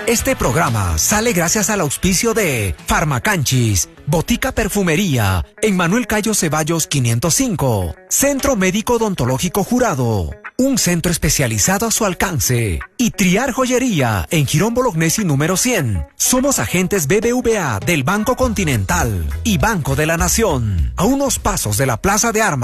Este programa sale gracias al auspicio de Farmacanchis, Botica Perfumería, en Manuel Cayo Ceballos 505, Centro Médico Odontológico Jurado, un centro especializado a su alcance, y Triar Joyería, en Girón Bolognesi número 100. Somos agentes BBVA del Banco Continental y Banco de la Nación, a unos pasos de la Plaza de Armas.